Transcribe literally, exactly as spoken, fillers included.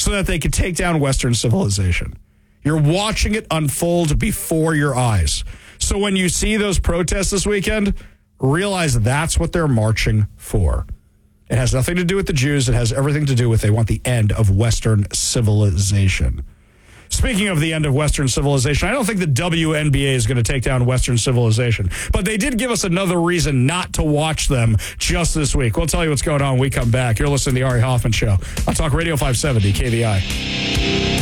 so that they could take down Western civilization. You're watching it unfold before your eyes. So when you see those protests this weekend, realize that's what they're marching for. It has nothing to do with the Jews. It has everything to do with they want the end of Western civilization. Speaking of the end of Western civilization, I don't think the W N B A is going to take down Western civilization. But they did give us another reason not to watch them just this week. We'll tell you what's going on when we come back. You're listening to the Ari Hoffman Show on Talk Radio five seventy K V I.